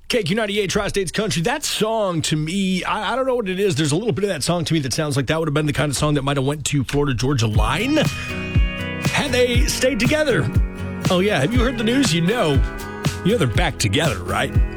KQ98 Tri-States Country. That song to me, I don't know what it is. There's a little bit of that song to me that sounds like that would have been the kind of song that might have went to Florida-Georgia line had they stayed together. Oh, yeah. Have you heard the news? You know they're back together, right?